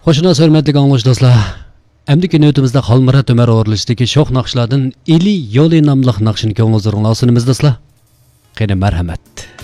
Xo'shuna hörmətli anglashdoshlar. Əmdiki növbətimizdə Xalmırat Ömər o'rlishdagi sho'x naqshlardan Eli Yo'li nomli naqshini ko'ngilingizga sunamiz do'stlar. Qani marhamat.